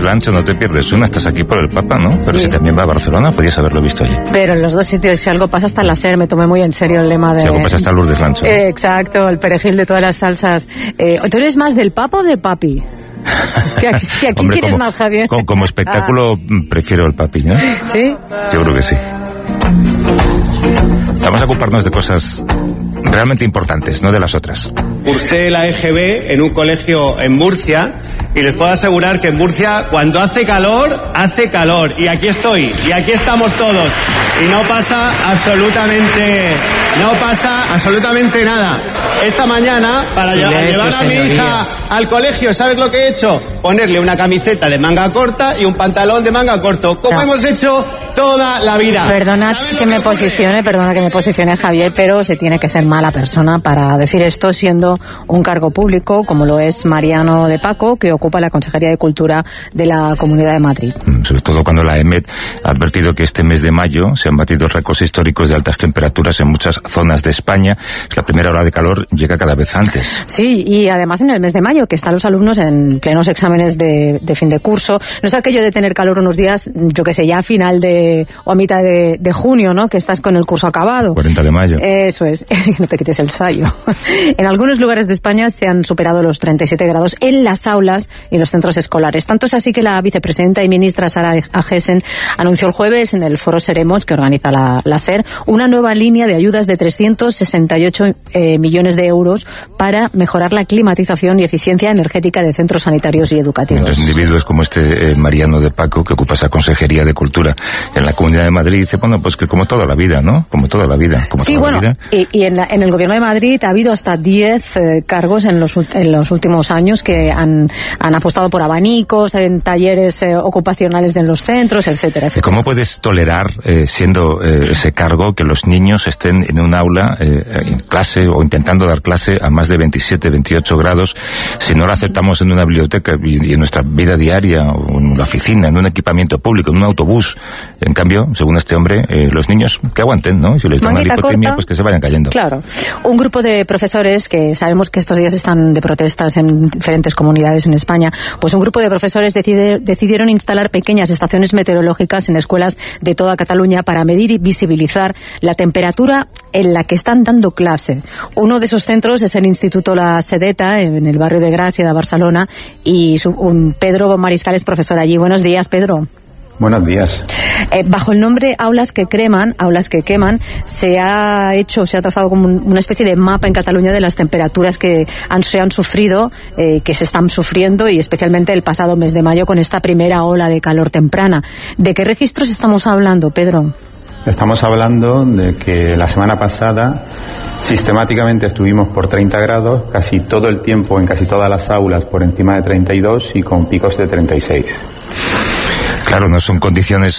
Lancho, no te pierdes una, estás aquí por el Papa, ¿no? Pero sí. Si también va a Barcelona, podías haberlo visto allí. Pero en los dos sitios, si algo pasa hasta en la SER, me tomé muy en serio el lema de... Si algo pasa hasta Lourdes Lancho. Exacto, el perejil de todas las salsas. ¿Tú eres más del Papa o de Papi? ¿A quién Hombre, quieres más, Javier? Como espectáculo prefiero el Papi, ¿no? ¿Sí? Yo creo que sí. Vamos a ocuparnos de cosas realmente importantes, no de las otras. Cursé la EGB en un colegio en Murcia y les puedo asegurar que en Murcia cuando hace calor, y aquí estoy, y aquí estamos todos, y no pasa absolutamente nada. Esta mañana, para llevar a mi hija al colegio, ¿sabes lo que he hecho? Ponerle una camiseta de manga corta y un pantalón de manga corto, como hemos hecho toda la vida. Perdona que me posicione, Javier, pero se tiene que ser mala persona para decir esto siendo un cargo público, como lo es Mariano de Paco, que ocupa la Consejería de Cultura de la Comunidad de Madrid. Sobre todo cuando la EMET ha advertido que este mes de mayo se han batido récords históricos de altas temperaturas en muchas zonas de España. La primera ola de calor llega cada vez antes. Sí, y además en el mes de mayo, que están los alumnos en plenos exámenes de fin de curso. No es aquello de tener calor unos días, yo que sé, ya a final o a mitad de junio, ¿no? Que estás con el curso acabado. 40 de mayo. Eso es, no te quites el sayo. En algunos lugares de España se han superado los 37 grados en las aulas y en los centros escolares. Tanto es así que la vicepresidenta y ministra Sara Agesen anunció el jueves en el Foro Seremos, que organiza la SER, una nueva línea de ayudas de 368 millones de euros para mejorar la climatización y eficiencia energética de centros sanitarios y educativos. Entonces, individuos como este Mariano de Paco, que ocupa esa Consejería de Cultura en la Comunidad de Madrid, dice, bueno, pues que como toda la vida, ¿no? Como toda la vida. Sí, bueno, y en el Gobierno de Madrid ha habido hasta 10 cargos en los últimos años que han apostado por abanicos, en talleres ocupacionales en los centros, etcétera, etcétera. ¿Cómo puedes tolerar, siendo ese cargo, que los niños estén en un aula, en clase, o intentando dar clase a más de 27, 28 grados, si no lo aceptamos en una biblioteca y en nuestra vida diaria, o en una oficina, en un equipamiento público, en un autobús? En cambio, según este hombre, los niños que aguanten, ¿no? Y si les dan una hipotermia, pues que se vayan cayendo. Claro. Un grupo de profesores, que sabemos que estos días están de protestas en diferentes comunidades en España, pues un grupo de profesores decidieron instalar pequeñas estaciones meteorológicas en escuelas de toda Cataluña para medir y visibilizar la temperatura en la que están dando clase. Uno de esos centros es el Instituto La Sedeta, en el barrio de Gràcia de Barcelona, y Pedro Mariscal es profesor allí. Buenos días, Pedro. Buenos días. Bajo el nombre Aulas que Queman, se ha trazado como una especie de mapa en Cataluña de las temperaturas que se han sufrido, que se están sufriendo, y especialmente el pasado mes de mayo con esta primera ola de calor temprana. ¿De qué registros estamos hablando, Pedro? Estamos hablando de que la semana pasada sistemáticamente estuvimos por 30 grados, casi todo el tiempo en casi todas las aulas por encima de 32 y con picos de 36. Claro, no son condiciones